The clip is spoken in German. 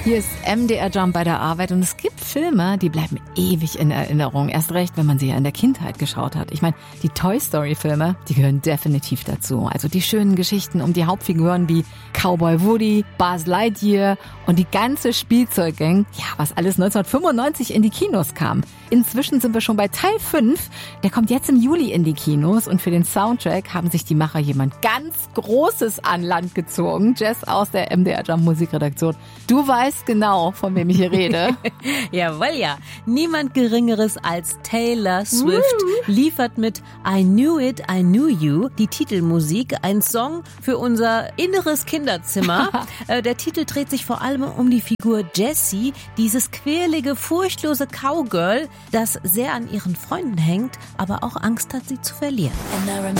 Hier ist MDR Jump bei der Arbeit und es gibt Filme, die bleiben ewig in Erinnerung. Erst recht, wenn man sie ja in der Kindheit geschaut hat. Ich meine, die Toy Story Filme, die gehören definitiv dazu. Also die schönen Geschichten um die Hauptfiguren wie Cowboy Woody, Buzz Lightyear und die ganze Spielzeuggang, ja, was alles 1995 in die Kinos kam. Inzwischen sind wir schon bei Teil 5. Der kommt jetzt im Juli in die Kinos und für den Soundtrack haben sich die Macher jemand ganz Großes an Land gezogen. Jess aus der MDR Jump Musikredaktion. Du weißt genau, von wem ich hier rede. Jawohl, ja. Niemand Geringeres als Taylor Swift liefert mit I Knew It, I Knew You die Titelmusik, ein Song für unser inneres Kinderzimmer. Der Titel dreht sich vor allem um die Figur Jessie, dieses quirlige, furchtlose Cowgirl, das sehr an ihren Freunden hängt, aber auch Angst hat, sie zu verlieren.